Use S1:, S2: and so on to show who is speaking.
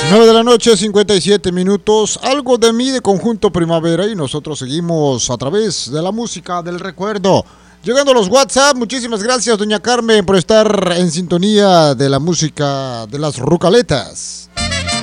S1: 9 de la noche, 57 minutos. Algo de mí de Conjunto Primavera. Y nosotros seguimos a través de la música del recuerdo. Llegando a los WhatsApp. Muchísimas gracias, doña Carmen, por estar en sintonía de la música de las rucaletas.